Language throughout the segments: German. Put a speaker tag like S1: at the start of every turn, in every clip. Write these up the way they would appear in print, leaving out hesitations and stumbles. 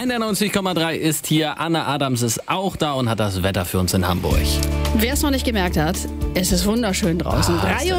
S1: NDR 90,3 ist hier. Anne Adams ist auch da und hat das Wetter für uns in Hamburg.
S2: Wer es noch nicht gemerkt hat, es ist wunderschön draußen.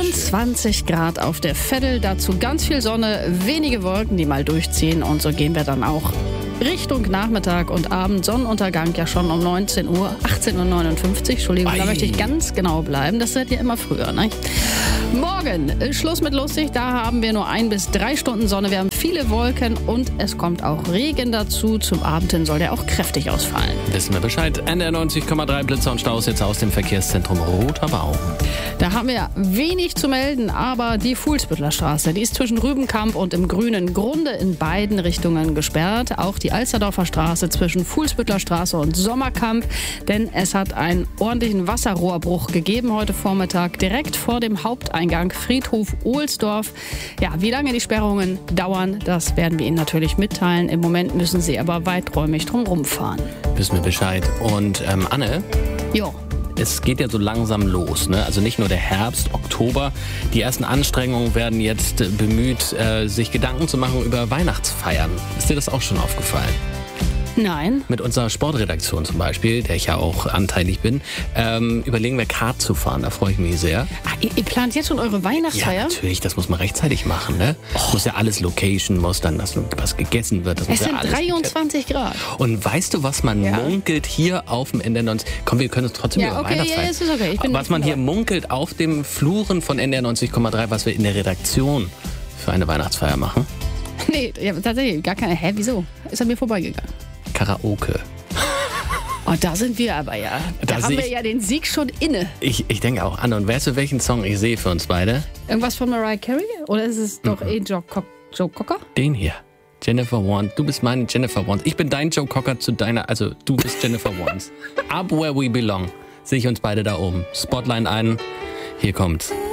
S2: 23 Grad auf der Veddel, dazu ganz viel Sonne, wenige Wolken, die mal durchziehen. Und so gehen wir dann auch Richtung Nachmittag und Abend. Sonnenuntergang ja schon um 19 Uhr, 18.59 Uhr. Entschuldigung, da möchte ich ganz genau bleiben. Das seid ihr immer früher, ne? Morgen, Schluss mit lustig, da haben wir nur 1 bis 3 Stunden Sonne. Wir haben viele Wolken und es kommt auch Regen dazu. Zum Abend hin soll der auch kräftig ausfallen.
S1: Wissen wir Bescheid. NDR 90,3 Blitzer und Staus jetzt aus dem Verkehrszentrum Roter Baum.
S2: Da haben wir wenig zu melden, aber die Fuhlsbüttler Straße, die ist zwischen Rübenkamp und im Grünen Grunde in beiden Richtungen gesperrt. Auch die Alsterdorfer Straße zwischen Fuhlsbüttler Straße und Sommerkamp, denn es hat einen ordentlichen Wasserrohrbruch gegeben heute Vormittag direkt vor dem Haupteingang Friedhof Ohlsdorf. Ja, wie lange die Sperrungen dauern, das werden wir Ihnen natürlich mitteilen. Im Moment müssen Sie aber weiträumig drum rumfahren.
S1: Wissen wir Bescheid. Und Anne?
S2: Jo.
S1: Es geht ja so langsam los, ne? Also nicht nur der Herbst, Oktober. Die ersten Anstrengungen werden jetzt bemüht, sich Gedanken zu machen über Weihnachtsfeiern. Ist dir das auch schon aufgefallen?
S2: Nein.
S1: Mit unserer Sportredaktion zum Beispiel, der ich ja auch anteilig bin, überlegen wir Kart zu fahren. Da freue ich mich sehr.
S2: Ach, ihr plant jetzt schon eure Weihnachtsfeier?
S1: Ja, natürlich, das muss man rechtzeitig machen, ne? Muss ja alles Location, muss dann, dass was gegessen wird. Das
S2: Es
S1: muss
S2: sind
S1: ja alles
S2: 23 Grad.
S1: Und weißt du, was man munkelt hier auf dem NDR 90? Komm, wir können uns trotzdem über Weihnachtsfeiern.
S2: Ja, ist okay.
S1: Was man hier munkelt auf dem Fluren von NDR 90,3, was wir in der Redaktion für eine Weihnachtsfeier machen?
S2: Nee, ja, tatsächlich, gar keine. Hä, wieso? Ist an mir vorbeigegangen.
S1: Karaoke.
S2: Oh, da sind wir aber ja. Da haben wir ja den Sieg schon inne.
S1: Ich denke auch, Anne. Und weißt du, welchen Song ich sehe für uns beide?
S2: Irgendwas von Mariah Carey? Oder ist es doch Joe Cocker?
S1: Den hier. Jennifer Warnes. Du bist meine Jennifer Warnes. Ich bin dein Joe Cocker zu deiner, also du bist Jennifer Warnes. Up where we belong. Sehe ich uns beide da oben. Spotlight ein. Hier kommt's.